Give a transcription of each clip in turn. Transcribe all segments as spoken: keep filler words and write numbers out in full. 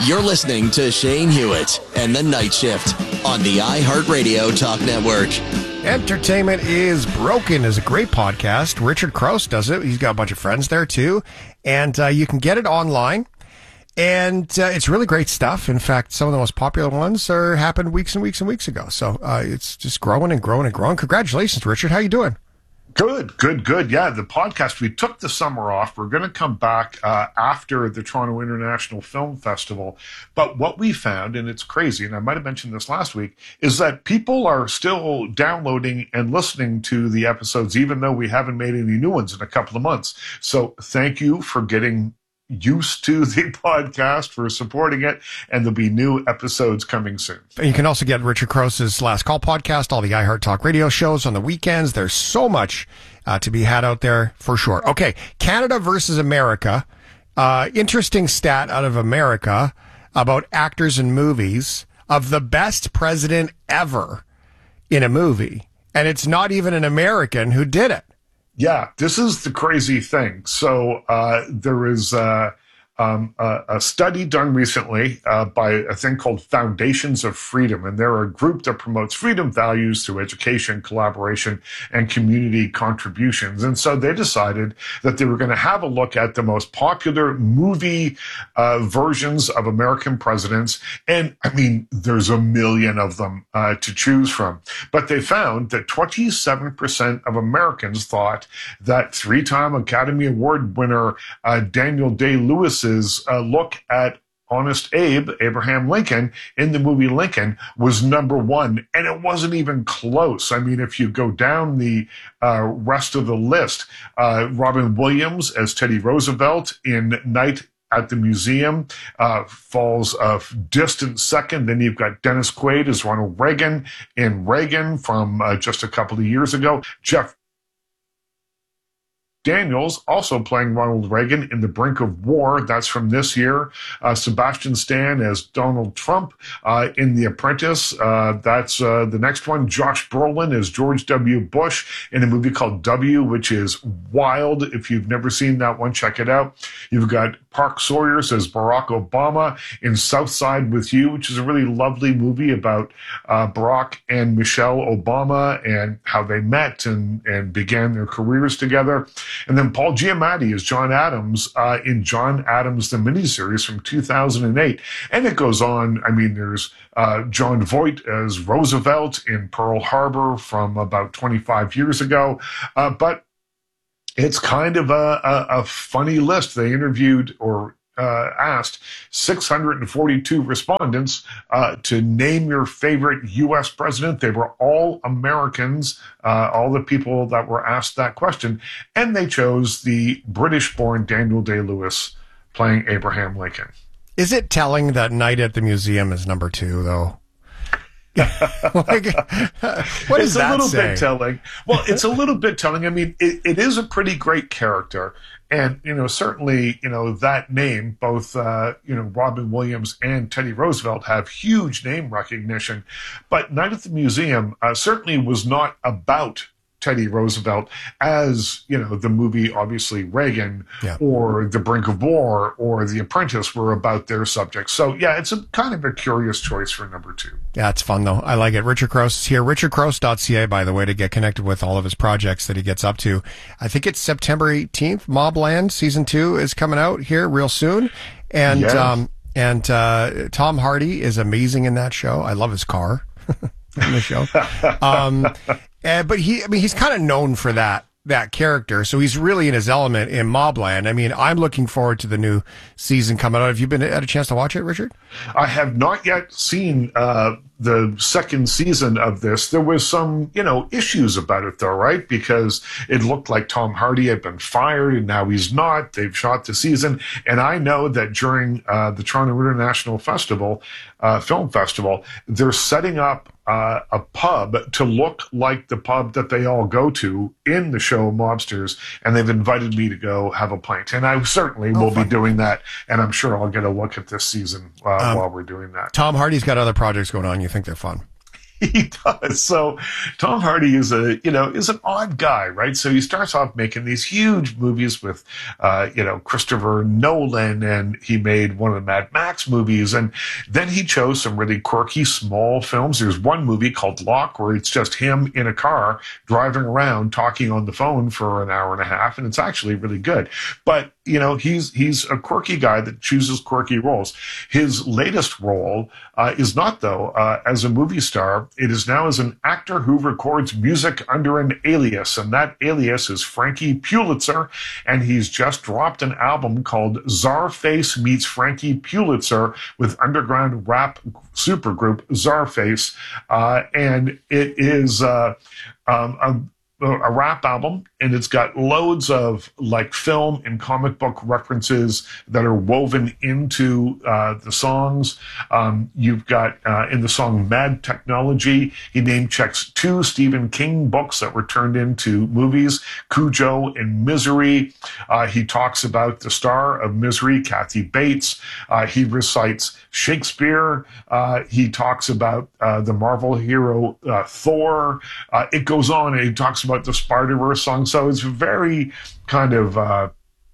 You're listening to Shane Hewitt and The Night Shift on the iHeartRadio Talk Network. Entertainment is Broken is a great podcast. Richard Crouse does it. He's got a bunch of friends there, too. And uh, you can get it online. And uh, it's really great stuff. In fact, some of the most popular ones are happened weeks and weeks and weeks ago. So uh, it's just growing and growing and growing. Congratulations, Richard. How you doing? Good, good, good. Yeah, the podcast, we took the summer off. We're going to come back uh, after the Toronto International Film Festival. But what we found, and it's crazy, and I might have mentioned this last week, is that people are still downloading and listening to the episodes, even though we haven't made any new ones in a couple of months. So thank you for getting used to the podcast, for supporting it, and there'll be new episodes coming soon. You can also get Richard Crowe's Last Call podcast, all the iHeart Talk radio shows on the weekends. There's so much uh, to be had out there for sure. Okay, Canada versus America. Uh, interesting stat out of America about actors in movies of the best president ever in a movie. And it's not even an American who did it. Yeah, this is the crazy thing. So uh, there is uh, um, a, a study done recently uh, by a thing called Foundations of Freedom, and they're a group that promotes freedom values through education, collaboration, and community contributions. And so they decided that they were going to have a look at the most popular movie uh, versions of American presidents. And I mean, there's a million of them uh, to choose from. But they found that twenty-seven percent of Americans thought that three-time Academy Award winner uh, Daniel Day-Lewis's uh, look at Honest Abe, Abraham Lincoln, in the movie Lincoln was number one. And it wasn't even close. I mean, if you go down the uh, rest of the list, uh, Robin Williams as Teddy Roosevelt in Night at the Museum uh, falls a distant second. Then you've got Dennis Quaid as Ronald Reagan in Reagan from uh, just a couple of years ago. Jeff Daniels also playing Ronald Reagan in The Brink of War. That's from this year. Uh, Sebastian Stan as Donald Trump uh, in The Apprentice. Uh, that's uh, the next one. Josh Brolin as George W. Bush in a movie called W, which is wild. If you've never seen that one, check it out. You've got Park Sawyers as Barack Obama in South Side with You, which is a really lovely movie about uh, Barack and Michelle Obama and how they met and, and began their careers together. And then Paul Giamatti as John Adams uh, in John Adams, the miniseries from two thousand eight. And it goes on. I mean, there's uh, John Voight as Roosevelt in Pearl Harbor from about twenty-five years ago. Uh, but it's kind of a, a, a funny list. They interviewed or uh, asked six hundred forty-two respondents uh, to name your favorite U S president. They were all Americans, uh, all the people that were asked that question. And they chose the British-born Daniel Day-Lewis playing Abraham Lincoln. Is it telling that Night at the Museum is number two, though? like, what it's does that a little say? bit telling. Well, it's a little bit telling. I mean, it, it is a pretty great character. And, you know, certainly, you know, that name, both, uh, you know, Robin Williams and Teddy Roosevelt have huge name recognition. But Night at the Museum uh, certainly was not about Teddy Roosevelt as, you know, the movie, obviously, Reagan yeah. or The Brink of War or The Apprentice were about their subjects. So, yeah, it's a kind of a curious choice for number two. Yeah, it's fun, though. I like it. Richard Crouse is here. richard crouse dot c a, by the way, to get connected with all of his projects that he gets up to. I think it's September eighteenth. Mobland Season two is coming out here real soon. And, yes. um, and uh, Tom Hardy is amazing in that show. I love his car in the show. Um Uh, but he, I mean, he's kind of known for that, that character. So he's really in his element in Mobland. I mean, I'm looking forward to the new season coming out. Have you been had a chance to watch it, Richard? I have not yet seen uh, the second season of this. There was some, you know, issues about it though, right? Because it looked like Tom Hardy had been fired and now he's not. They've shot the season. And I know that during uh, the Toronto International Festival, uh, Film Festival, they're setting up Uh, a pub to look like the pub that they all go to in the show Mobsters, and they've invited me to go have a pint. And I certainly oh, will fun. be doing that, and I'm sure I'll get a look at this season uh, um, while we're doing that. Tom Hardy's got other projects going on. You think they're fun? He does. So Tom Hardy is a, you know, is an odd guy, right? So he starts off making these huge movies with, uh, you know, Christopher Nolan, and he made one of the Mad Max movies. And then he chose some really quirky, small films. There's one movie called Locke where it's just him in a car driving around talking on the phone for an hour and a half. And it's actually really good. But, you know, he's, he's a quirky guy that chooses quirky roles. His latest role, uh, is not though, uh, as a movie star. It is now as an actor who records music under an alias, and that alias is Frankie Pulitzer, and he's just dropped an album called Czarface Meets Frankie Pulitzer with underground rap supergroup Czarface, uh, and it is uh, um, a a rap album, and it's got loads of like film and comic book references that are woven into uh, the songs. Um, you've got uh, in the song Mad Technology, he name checks two Stephen King books that were turned into movies, Cujo and Misery. Uh, he talks about the star of Misery, Kathy Bates. Uh, he recites Shakespeare. Uh, he talks about uh, the Marvel hero uh, Thor. Uh, it goes on, and he talks about the Spider-Verse song. So it's very kind of, uh,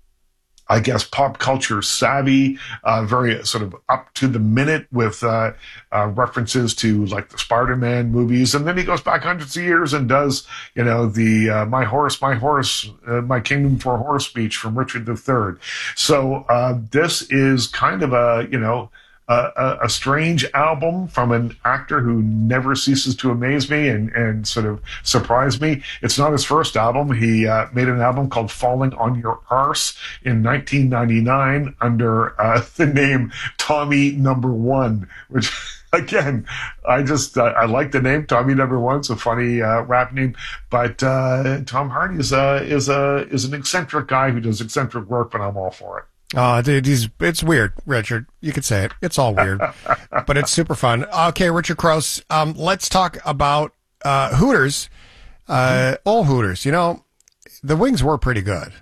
I guess, pop culture savvy, uh, very sort of up to the minute with uh, uh, references to like the Spider-Man movies. And then he goes back hundreds of years and does, you know, the uh, My Horse, My Horse, uh, My Kingdom for a Horse speech from Richard the Third. So uh, this is kind of a, you know, A, a strange album from an actor who never ceases to amaze me and, and sort of surprise me. It's not his first album. He uh, made an album called Falling on Your Arse in nineteen ninety-nine under uh, the name Tommy Number One, which, again, I just, uh, I like the name Tommy Number One. It's a funny uh, rap name. But uh, Tom Hardy is, a, is, a, is an eccentric guy who does eccentric work, but I'm all for it. Oh, dude, he's, it's weird, Richard. You could say it. It's all weird, but it's super fun. Okay, Richard Crouse, um, let's talk about uh, Hooters. Uh, all Hooters. You know, the wings were pretty good.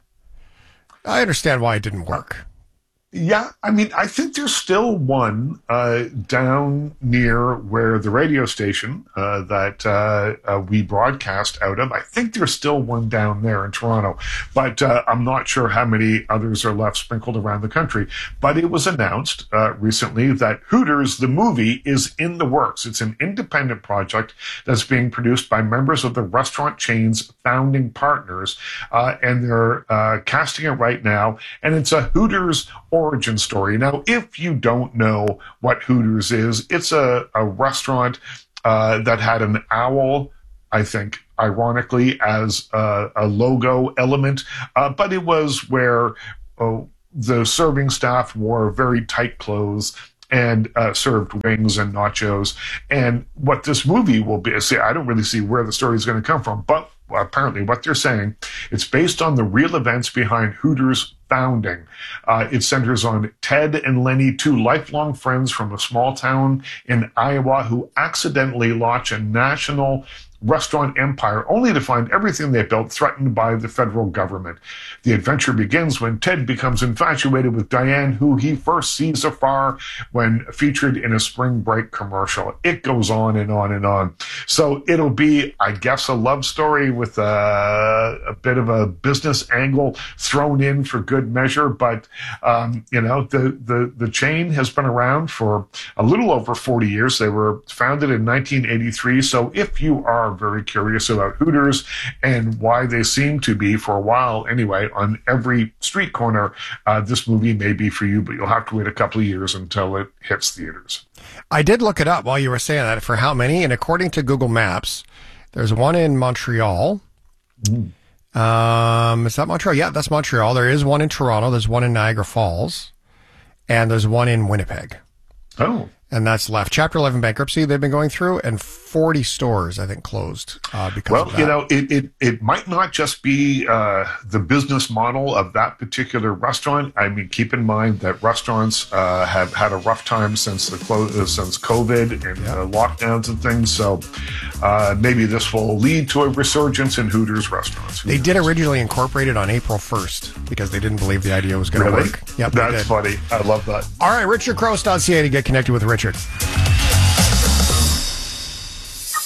I understand why it didn't work. Yeah, I mean, I think there's still one uh, down near where the radio station uh, that uh, uh, we broadcast out of. I think there's still one down there in Toronto, but uh, I'm not sure how many others are left sprinkled around the country. But it was announced uh, recently that Hooters, the movie, is in the works. It's an independent project that's being produced by members of the restaurant chain's founding partners, uh, and they're uh, casting it right now, and it's a Hooters origin story. Now, if you don't know what Hooters is, it's a, a restaurant uh, that had an owl, I think, ironically, as a, a logo element, uh, but it was where uh, the serving staff wore very tight clothes and uh, served wings and nachos. And what this movie will be, see, I don't really see where the story is going to come from, but apparently what they're saying, it's based on the real events behind Hooters' founding. Uh, it centers on Ted and Lenny, two lifelong friends from a small town in Iowa who accidentally launch a national restaurant empire only to find everything they built threatened by the federal government. The adventure begins when Ted becomes infatuated with Diane, who he first sees afar when featured in a spring break commercial. It goes on and on and on. So it'll be, I guess, a love story with a, a bit of a business angle thrown in for good measure. But, um, you know, the, the, the chain has been around for a little over forty years. They were founded in nineteen eighty-three. So if you are very curious about Hooters and why they seem to be, for a while anyway, on every street corner, uh, this movie may be for you, but you'll have to wait a couple of years until it hits theaters. I did look it up while you were saying that for how many, and according to Google Maps, there's one in Montreal. Mm. Um, is that Montreal? Yeah, that's Montreal. There is one in Toronto. There's one in Niagara Falls, and there's one in Winnipeg. Oh. And that's left. Chapter eleven bankruptcy they've been going through, and forty stores, I think, closed uh, because well, of that. you know, it, it, it might not just be uh, the business model of that particular restaurant. I mean, keep in mind that restaurants uh, have had a rough time since the close, uh, since COVID and yeah. uh, lockdowns and things. So uh, maybe this will lead to a resurgence in Hooters restaurants. Who they knows? did originally incorporate it on April first because they didn't believe the idea was going to really? work. Yep, that's funny. I love that. All right, richard crouse dot c a to get connected with Richard.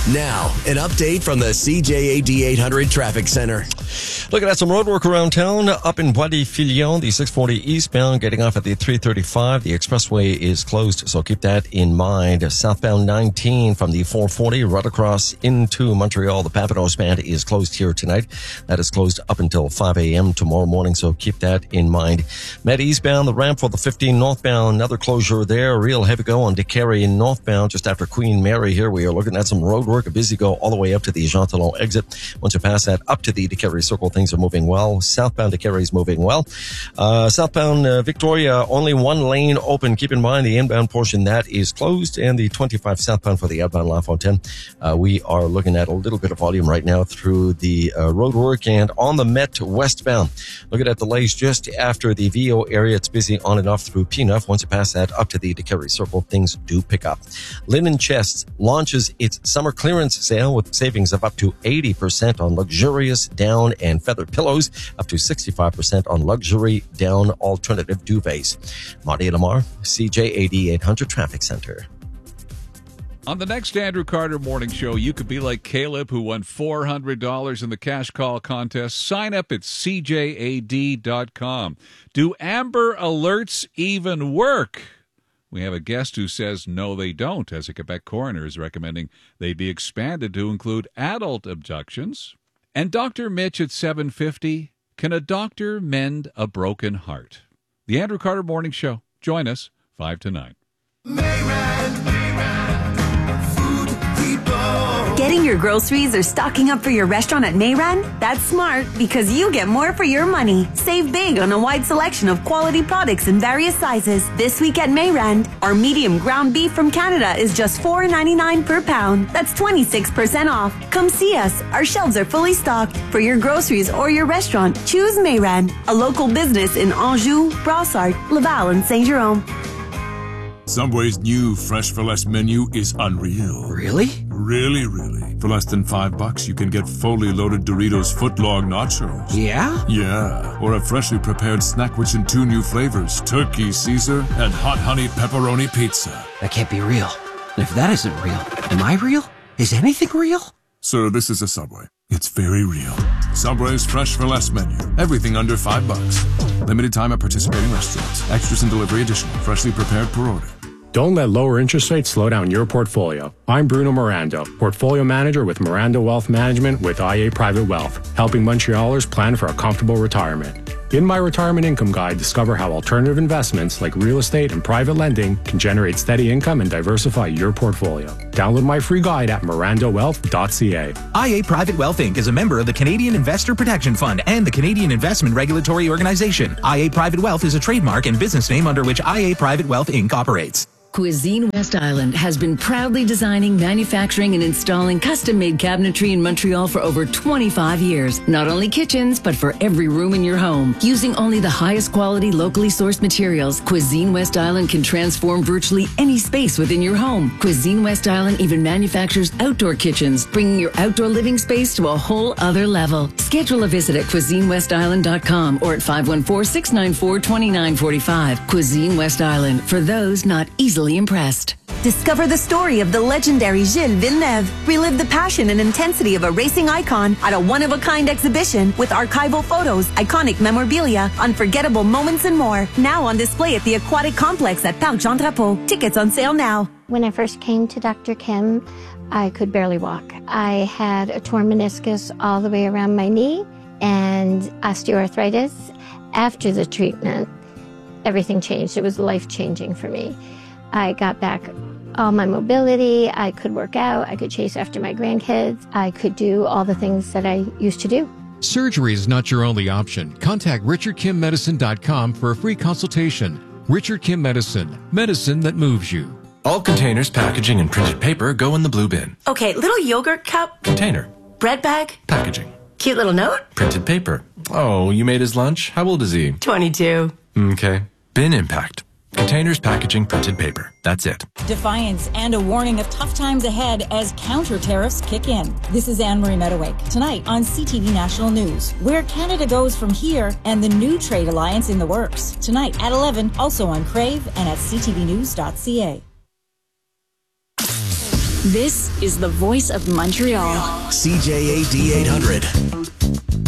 Now, an update from the C J A D eight hundred Traffic Center. Looking at some road work around town. Up in Bois de Filion, the six forty eastbound, getting off at the three thirty-five. The expressway is closed, so keep that in mind. Southbound nineteen from the four forty right across into Montreal. The Papineau span is closed here tonight. That is closed up until five a.m. tomorrow morning, so keep that in mind. Med eastbound, the ramp for the fifteen northbound, another closure there. Real heavy go on DeCarry northbound, just after Queen Mary here. We are looking at some road work, a busy go all the way up to the Jean Talon exit. Once you pass that up to the DeCarry circle, things are moving well. Southbound DeCarry is moving well. Uh, southbound uh, Victoria, only one lane open. Keep in mind the inbound portion, that is closed. And the twenty-five southbound for the outbound La Fontaine. Uh, we are looking at a little bit of volume right now through the uh, road work. And on the Met westbound, looking at delays just after the V O area. It's busy on and off through P N U F. Once you pass that up to the DeCarry circle, things do pick up. Linen Chests launches its summer clearance sale with savings of up to eighty percent on luxurious down and feather pillows, up to sixty-five percent on luxury down alternative duvets. Marty Lamar, C J A D eight hundred Traffic Center. On the next Andrew Carter Morning Show, you could be like Caleb, who won four hundred dollars in the cash call contest. Sign up at C J A D dot com. Do Amber Alerts even work? We have a guest who says no, they don't, as a Quebec coroner is recommending they be expanded to include adult abductions. And Doctor Mitch at seven fifty, can a doctor mend a broken heart? The Andrew Carter Morning Show. Join us, five to nine. Getting your groceries or stocking up for your restaurant at Mayran? That's smart because you get more for your money. Save big on a wide selection of quality products in various sizes. This week at Mayran, our medium ground beef from Canada is just four ninety-nine per pound. That's twenty-six percent off. Come see us. Our shelves are fully stocked. For your groceries or your restaurant, choose Mayran, a local business in Anjou, Brossard, Laval, and Saint-Jerome. Subway's new Fresh for Less menu is unreal. Really? Really, really. For less than five bucks, you can get fully loaded Doritos footlong nachos. Yeah? Yeah. Or a freshly prepared snack which in two new flavors, turkey Caesar and hot honey pepperoni pizza. That can't be real. And if that isn't real, am I real? Is anything real? Sir, this is a Subway. It's very real. Subway's Fresh for Less menu. Everything under five bucks. Limited time at participating restaurants. Extras and delivery additional. Freshly prepared per order. Don't let lower interest rates slow down your portfolio. I'm Bruno Miranda, Portfolio Manager with Miranda Wealth Management with I A Private Wealth, helping Montrealers plan for a comfortable retirement. In my Retirement Income Guide, discover how alternative investments like real estate and private lending can generate steady income and diversify your portfolio. Download my free guide at miranda wealth dot c a. I A Private Wealth Incorporated is a member of the Canadian Investor Protection Fund and the Canadian Investment Regulatory Organization. I A Private Wealth is a trademark and business name under which I A Private Wealth Incorporated operates. Cuisine West Island has been proudly designing, manufacturing, and installing custom-made cabinetry in Montreal for over twenty-five years. Not only kitchens, but for every room in your home. Using only the highest quality, locally sourced materials, Cuisine West Island can transform virtually any space within your home. Cuisine West Island even manufactures outdoor kitchens, bringing your outdoor living space to a whole other level. Schedule a visit at cuisine west island dot com or at five one four, six nine four, two nine four five. Cuisine West Island, for those not easily impressed. Discover the story of the legendary Gilles Villeneuve. Relive the passion and intensity of a racing icon at a one-of-a-kind exhibition with archival photos, iconic memorabilia, unforgettable moments, and more. Now on display at the Aquatic Complex at Parc Jean Drapeau. Tickets on sale now. When I first came to Doctor Kim, I could barely walk. I had a torn meniscus all the way around my knee and osteoarthritis. After the treatment, everything changed. It was life-changing for me. I got back all my mobility. I could work out. I could chase after my grandkids. I could do all the things that I used to do. Surgery is not your only option. Contact richard kim medicine dot com for a free consultation. Richard Kim Medicine, medicine that moves you. All containers, packaging, and printed paper go in the blue bin. Okay, little yogurt cup. Container. Bread bag. Packaging. Cute little note. Printed paper. Oh, you made his lunch? How old is he? twenty-two. Okay. Bin impact. Containers, packaging, printed paper. That's it. Defiance and a warning of tough times ahead as counter tariffs kick in. This is Anne-Marie Meadowake. Tonight on C T V National News, where Canada goes from here and the new trade alliance in the works. Tonight at eleven, also on Crave and at c t v news dot c a. This is the voice of Montreal. C J A D eight hundred.